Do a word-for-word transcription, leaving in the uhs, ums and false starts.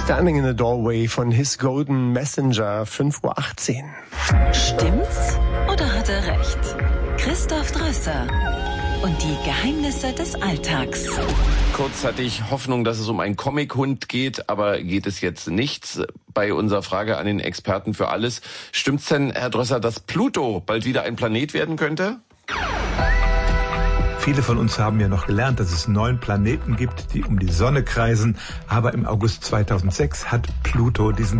Standing in the Doorway von His Golden Messenger, fünf Uhr achtzehn. Stimmt's oder hat er recht? Christoph Drösser und die Geheimnisse des Alltags. Kurz hatte ich Hoffnung, dass es um einen Comic-Hund geht, aber geht es jetzt nicht. Bei unserer Frage an den Experten für alles. Stimmt's denn, Herr Drösser, dass Pluto bald wieder ein Planet werden könnte? Viele von uns haben ja noch gelernt, dass es neun Planeten gibt, die um die Sonne kreisen. Aber im August zweitausendsechs hat Pluto diesen